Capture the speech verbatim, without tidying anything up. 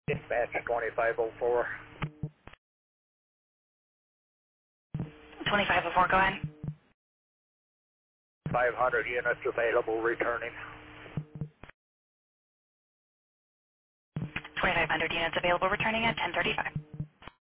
Dispatch twenty-five oh four. twenty-five oh four, go ahead. five hundred units available returning. twenty-five hundred units available returning at ten thirty-five.